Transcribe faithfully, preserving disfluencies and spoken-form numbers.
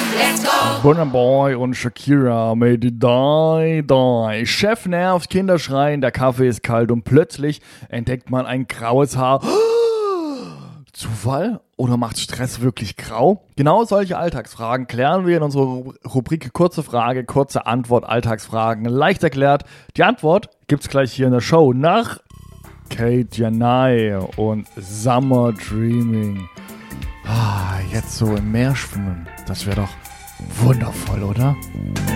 Let's go! Burna Boy und Shakira made it die, die. Chef nervt, Kinder schreien, der Kaffee ist kalt und plötzlich entdeckt man ein graues Haar. Zufall? Oder macht Stress wirklich grau? Genau solche Alltagsfragen klären wir in unserer Rubrik Kurze Frage, kurze Antwort, Alltagsfragen. Leicht erklärt. Die Antwort gibt's gleich hier in der Show nach Kate Janai und Summer Dreaming. Ah, jetzt so im Meer schwimmen. Das wäre doch wundervoll, oder?